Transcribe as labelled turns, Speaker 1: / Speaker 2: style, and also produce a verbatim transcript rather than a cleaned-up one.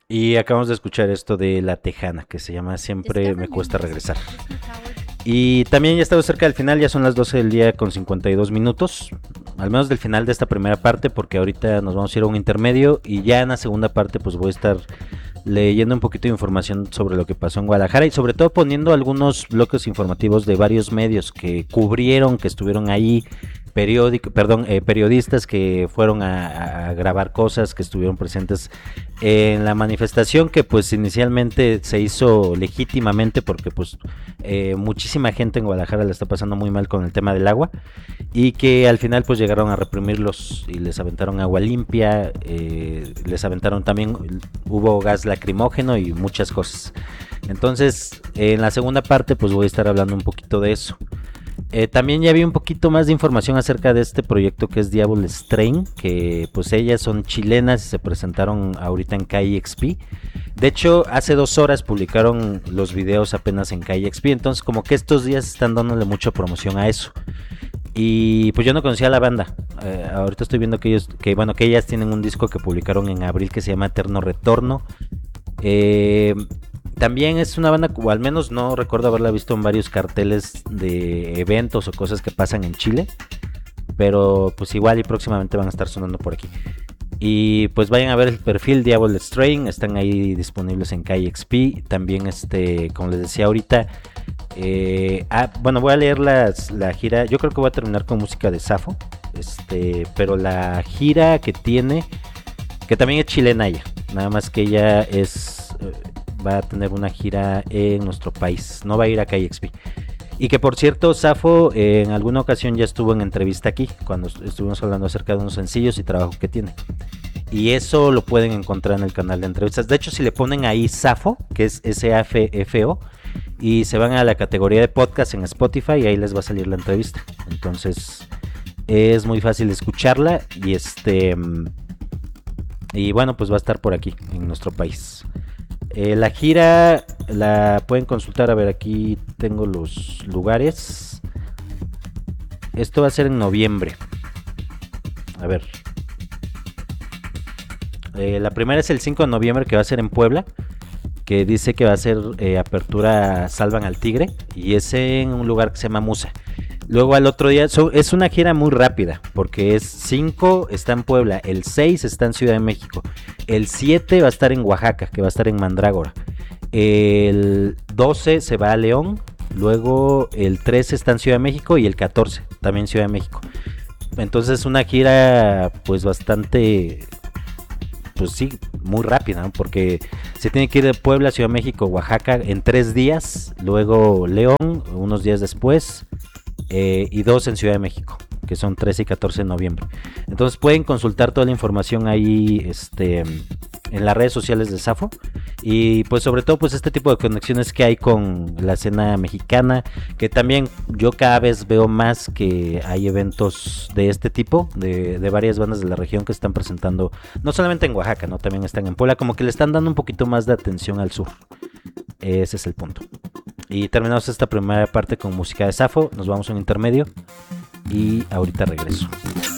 Speaker 1: Y acabamos de escuchar esto de La Tejana, que se llama Siempre me cuesta regresar. Y también ya estamos cerca del final, ya son las doce del día con cincuenta y dos minutos, al menos del final de esta primera parte, porque ahorita nos vamos a ir a un intermedio y ya en la segunda parte pues voy a estar leyendo un poquito de información sobre lo que pasó en Guadalajara y sobre todo poniendo algunos bloques informativos de varios medios que cubrieron, que estuvieron ahí, periódico, perdón, eh, periodistas que fueron a, a grabar cosas, que estuvieron presentes en la manifestación, que pues inicialmente se hizo legítimamente porque pues eh, muchísima gente en Guadalajara la está pasando muy mal con el tema del agua y que al final pues llegaron a reprimirlos y les aventaron agua limpia, eh, les aventaron también, hubo gas lacrimógeno y muchas cosas. Entonces en la segunda parte pues voy a estar hablando un poquito de eso. Eh, también ya vi un poquito más de información acerca de este proyecto que es Diablo Strain, que pues ellas son chilenas y se presentaron ahorita en K I X P. De hecho, hace dos horas publicaron los videos apenas en K I X P, entonces como que estos días están dándole mucha promoción a eso. Y pues yo no conocía a la banda. Eh, ahorita estoy viendo que ellos, que bueno, que ellas tienen un disco que publicaron en abril que se llama Eterno Retorno. Eh, También es una banda, o al menos no recuerdo haberla visto en varios carteles de eventos o cosas que pasan en Chile, pero pues igual y próximamente van a estar sonando por aquí. Y pues vayan a ver el perfil Diablo Strain, están ahí disponibles en K I X P. También este, como les decía ahorita, eh, ah, bueno, voy a leer las, la gira. Yo creo que voy a terminar con música de Safo, este, pero la gira que tiene, que también es chilena ella, nada más que ella es... Eh, va a tener una gira en nuestro país, no va a ir a K I X P. Y que por cierto, Safo eh, en alguna ocasión ya estuvo en entrevista aquí, cuando estuvimos hablando acerca de unos sencillos y trabajo que tiene. Y eso lo pueden encontrar en el canal de entrevistas. De hecho, si le ponen ahí Safo, que es S A F F O, y se van a la categoría de podcast en Spotify, y ahí les va a salir la entrevista. Entonces, es muy fácil escucharla y este... Y bueno, pues va a estar por aquí, en nuestro país. Eh, la gira la pueden consultar, a ver, aquí tengo los lugares. Esto va a ser en noviembre. A ver. Eh, la primera es el cinco de noviembre, que va a ser en Puebla, que dice que va a ser eh, apertura Salvan al Tigre, y es en un lugar que se llama Musa. Luego al otro día, so, es una gira muy rápida, porque es cinco está en Puebla, el seis está en Ciudad de México, el siete va a estar en Oaxaca, que va a estar en Mandrágora, el doce se va a León, luego el trece está en Ciudad de México y el catorce también en Ciudad de México. Entonces una gira pues bastante, pues sí, muy rápida, ¿no? Porque se tiene que ir de Puebla, Ciudad de México, Oaxaca en tres días, luego León unos días después, Eh, y dos en Ciudad de México, que son trece y catorce de noviembre. Entonces pueden consultar toda la información ahí este, en las redes sociales de Safo. Y pues sobre todo pues este tipo de conexiones que hay con la escena mexicana, que también yo cada vez veo más que hay eventos de este tipo, de, de varias bandas de la región que están presentando, no solamente en Oaxaca, ¿no? También están en Puebla, como que le están dando un poquito más de atención al sur. Ese es el punto. Y terminamos esta primera parte con música de Safo. Nos vamos a un intermedio y ahorita regreso.